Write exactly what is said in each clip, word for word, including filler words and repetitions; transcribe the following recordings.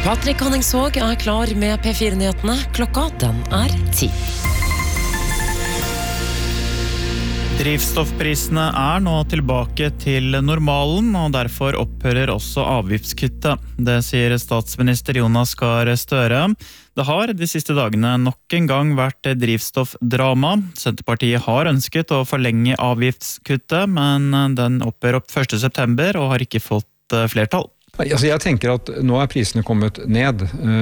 Patrick Honningsvåg er klar med P fire-nyhetene. Klokka den er ti. Drivstoffprisene er nå tilbake til normalen, og derfor opphører også avgiftskuttet. Det sier statsminister Jonas Gahr Støre. Det har de siste dagene nok en gang vært drivstoffdrama. Senterpartiet har ønsket å forlenge avgiftskuttet, men den opphører opp første september og har ikke fått flertall. Altså jeg tenker at nå er prisene kommet ned.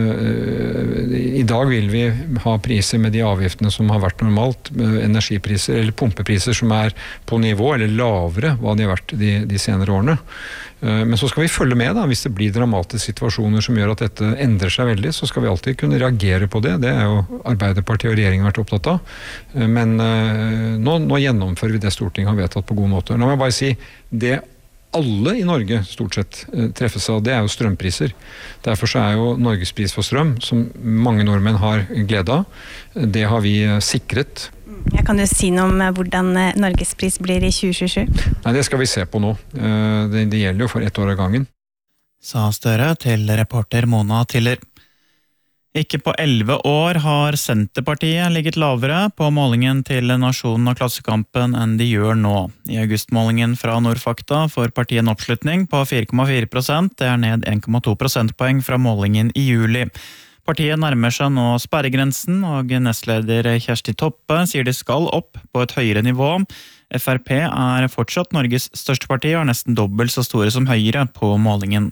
I dag vil vi ha priser med de avgiftene som har vært normalt, energipriser eller pumpepriser som er på nivå eller lavere hva de har vært de, de senere årene. Men så skal vi følge med da, hvis det blir dramatiske situasjoner som gjør at dette endrer seg veldig, så skal vi alltid kunne reagere på det. Det er jo Arbeiderpartiet og regjeringen vært opptatt av. Men nå, nå gjennomfører vi det Stortinget har vedtatt på god måte. La meg bare si, det alle i Norge stort sett treffes av, det er jo strømpriser. Derfor så er jo Norges pris for strøm, som mange nordmenn har glede av, det har vi sikret. Ja, kan du si noe om hvordan Norges pris blir i tjue tjuesju? Nei, det skal vi se på nå. Det, det gjelder jo for ett år av gangen. Sa Støre til reporter Mona Tiller. Ikke på elleve år har Senterpartiet ligget lavere på målingen til Nasjonen og Klassekampen enn de gjør nå. I augustmålingen fra Nordfakta får partiet en oppslutning på fire komma fire prosent, det er ned en komma to prosentpoeng fra målingen i juli. Partiet nærmer seg nå sperregrensen, og nestleder Kjersti Toppe sier de skal opp på et høyere nivå. F R P er fortsatt Norges største parti og er nesten dobbelt så store som Høyre på målingen.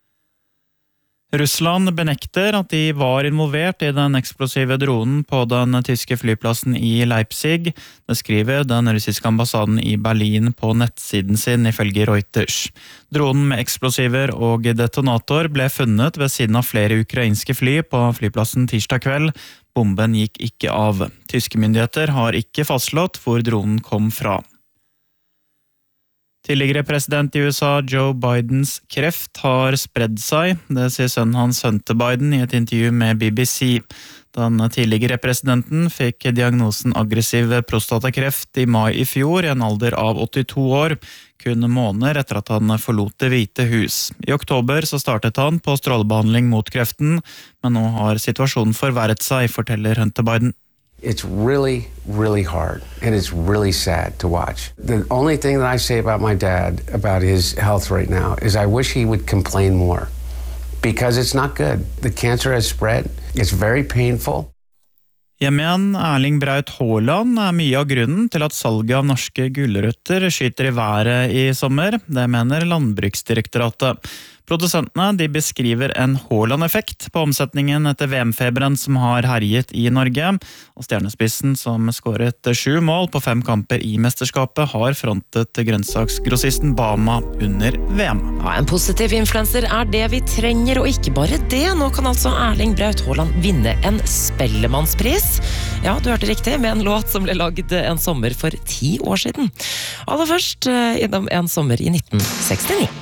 Russland benekter at de var involvert i den eksplosive dronen på den tyske flyplassen i Leipzig. Det skriver den russiske ambassaden i Berlin på nettsiden sin ifølge Reuters. Dronen med eksplosiver og detonator ble funnet ved siden av flere ukrainske fly på flyplassen tirsdag kveld. Bomben gikk ikke av. Tyske myndigheter har ikke fastslått hvor dronen kom fra. Tidligere president i U S A Joe Bidens kreft har spredd seg, det sier sønnen hans Hunter Biden i et intervju med B B C. Den tidligere presidenten fikk diagnosen aggressiv prostatakreft i mai i fjor i en alder av åttito år, kun måneder etter at han forlot Det hvite hus. I oktober så startet han på strålebehandling mot kreften, men nå har situasjonen forverret seg, forteller Hunter Biden. It's really, really hard, and it's really sad to watch. The only thing that I say about my dad, about his health right now, is I wish he would complain more, because it's not good. The cancer has spread. It's very painful. Hjemme igjen, Erling Braut Haaland er mye av grunnen til at salget av norske gulrøtter skyter i været i sommer. Det mener Landbruksdirektoratet. Produsentene de beskriver en Haaland-effekt på omsetningen etter V M-feberen som har herjet i Norge, og stjernespissen som skåret sju mål på fem kamper i mesterskapet har frontet grønnsaksgrossisten Bama under V M. Ja, en positiv influencer er det vi trenger, og ikke bare det. Nå kan altså Erling Braut Haaland vinne en Spellemannspris. Ja, du hørte riktig, med en låt som ble laget en sommer for ti år siden. Aller først innom en sommer i nitten sekstini.